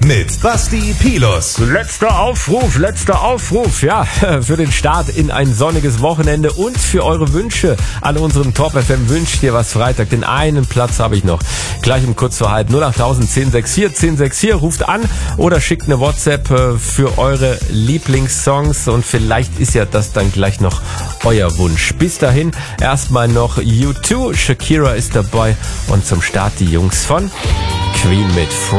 mit Basti Pilus. Letzter Aufruf, ja, für den Start in ein sonniges Wochenende und für eure Wünsche. An unserem Top FM wünscht ihr was Freitag. Den einen Platz habe ich noch. Gleich um kurz vor halb 08000 1064 1064. Ruft an oder schickt eine WhatsApp für eure Lieblingssongs und vielleicht ist ja das dann gleich noch euer Wunsch. Bis dahin erstmal noch U2. Shakira ist dabei und zum Start die Jungs von Queen mit